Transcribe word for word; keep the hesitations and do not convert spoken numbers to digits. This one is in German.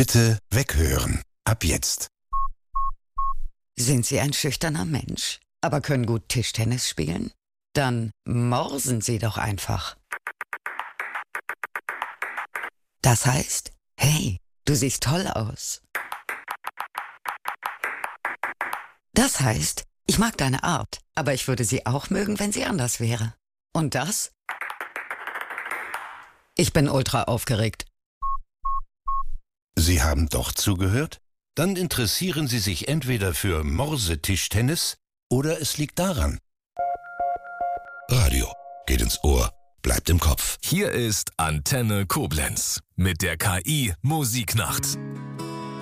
Bitte weghören. Ab jetzt. Sind Sie ein schüchterner Mensch, aber können gut Tischtennis spielen? Dann morsen Sie doch einfach. Das heißt, hey, du siehst toll aus. Das heißt, ich mag deine Art, aber ich würde sie auch mögen, wenn sie anders wäre. Und das? Ich bin ultra aufgeregt. Sie haben doch zugehört? Dann interessieren Sie sich entweder für Morsetischtennis oder es liegt daran. Radio geht ins Ohr, bleibt im Kopf. Hier ist Antenne Koblenz mit der K I Musiknacht.